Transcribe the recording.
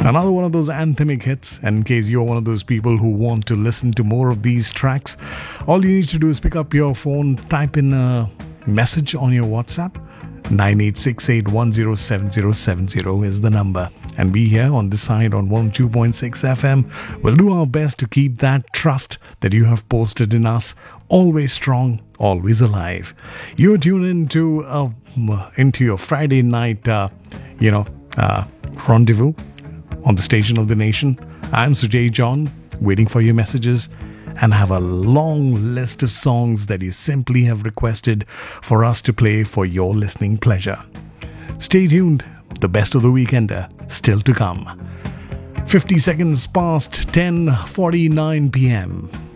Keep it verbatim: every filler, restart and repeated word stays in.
Another one of those anthemic hits. And in case you're one of those people who want to listen to more of these tracks, all you need to do is pick up your phone, type in a message on your WhatsApp. nine eight six eight one zero seven zero seven zero is the number. And we here on this side on one oh two point six F M will do our best to keep that trust that you have posted in us always strong, always alive. You're tuned into, uh, into your Friday night, uh, you know, uh, rendezvous on the station of the nation. I'm Sujay John, waiting for your messages, and have a long list of songs that you simply have requested for us to play for your listening pleasure. Stay tuned, the best of the weekender still to come. fifty seconds past ten forty-nine p.m.